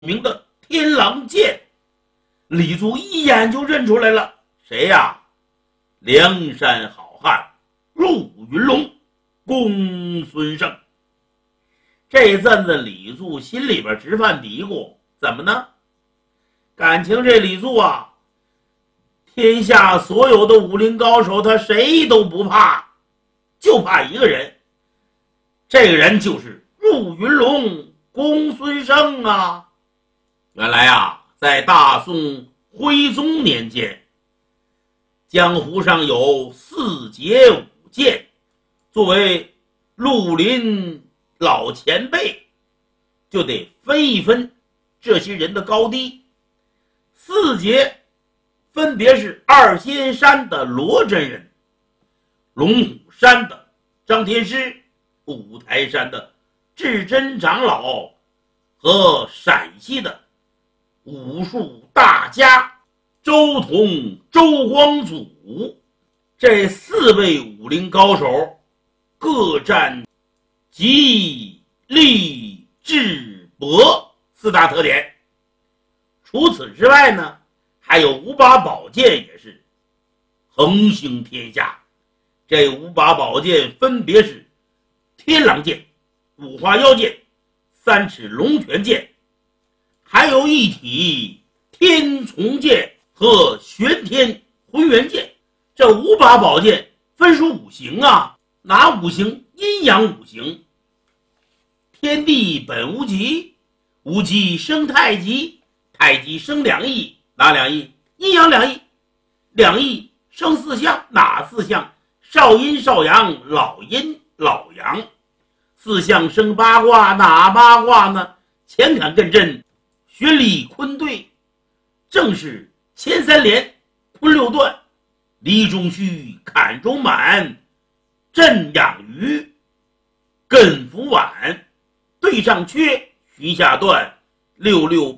名的天狼剑。李祖一眼就认出来了，谁呀？梁山好汉入云龙公孙胜。这阵子李祖心里边直犯嘀咕，怎么呢？感情这李祖啊，天下所有的武林高手他谁都不怕，就怕一个人，这个人就是入云龙公孙胜啊。原来啊，在大宋徽宗年间，江湖上有4节5剑，作为绿林老前辈，就得分一分这些人的高低。4节分别是二仙山的罗真人、龙虎山的张天师、五台山的智真长老和陕西的武术大家周同、周光祖。这4位武林高手各占吉、利、智、博4大特点。除此之外呢，还有5把宝剑也是横行天下。这5把宝剑分别是天狼剑、五花妖剑、3尺龙泉剑，还有一体天丛剑和玄天浑元剑。这5把宝剑分属5行啊，哪5行？阴阳5行。天地本无极，无极生太极，太极生两仪，哪两仪？阴阳两仪。两仪生4象，哪4象？少阴少阳，老阴老阳。4象生八卦，哪八卦呢？乾坎艮震，巽离坤兑。正是乾3连，坤6断，离中虚，坎中满，震养鱼，艮伏晚，兑上缺，巽下断，6六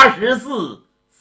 84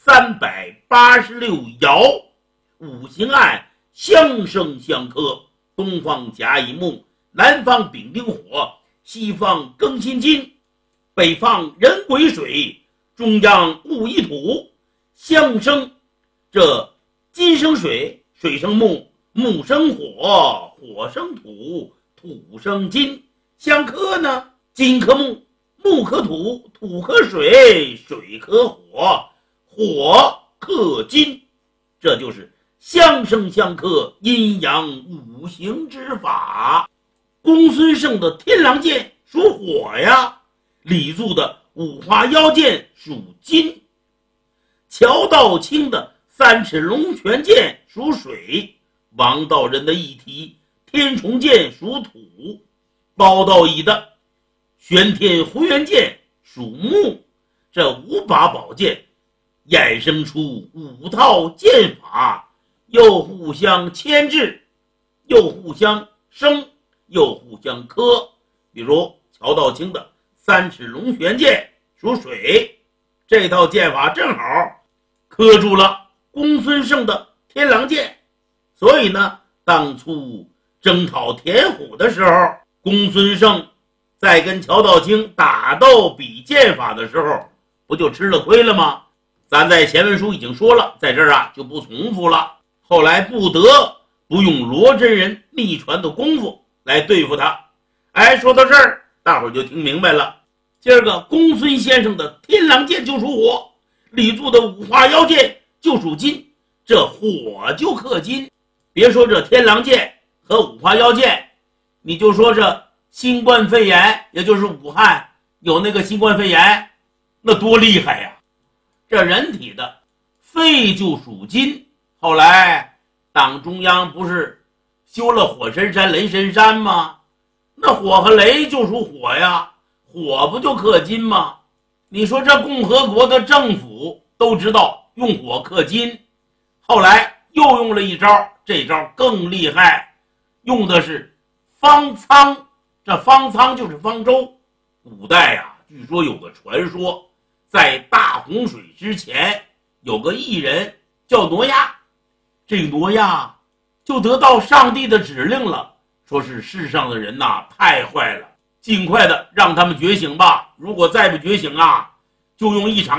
386爻。5行暗，相生相克，东方甲乙木，南方丙丁火，西方庚辛金，北方壬癸水，中央戊乙土。相生，这金生水，水生木，木生火，火生土，土生金。相克呢，金克木，木克土，土克水，水克火，火克金。这就是相生相克，阴阳5行之法。公孙胜的天狼剑属火呀，李祖的五花妖剑属金，乔道清的3尺龙泉剑属水，王道人的一体天丛剑属土，包道乙的玄天浑元剑属木。这5把宝剑衍生出5套剑法，又互相牵制，又互相生，又互相克。比如乔道清的3尺龙泉剑属水，这套剑法正好克住了公孙胜的天狼剑。所以呢，当初征讨田虎的时候，公孙胜在跟乔道清打斗比剑法的时候，不就吃了亏了吗？咱在前文书已经说了，在这儿啊就不重复了。后来不得不用罗真人秘传的功夫来对付他。说到这儿，大伙儿就听明白了。今儿个公孙先生的天狼剑就属火，李祖的五花妖剑就属金，这火就克金。别说这天狼剑和五花妖剑，你就说这新冠肺炎，也就是武汉有那个新冠肺炎，那多厉害呀！这人体的肺就属金，后来党中央不是修了火神山、雷神山吗？那火和雷就属火呀，火不就克金吗？你说这共和国的政府都知道用火克金，后来又用了一招，这招更厉害，用的是方舱。这方舱就是方舟。古代啊，据说有个传说，在大洪水之前，有个艺人叫挪亚，这挪亚就得到上帝的指令了，说是世上的人呐太坏了，尽快的让他们觉醒吧，如果再不觉醒啊，就用一场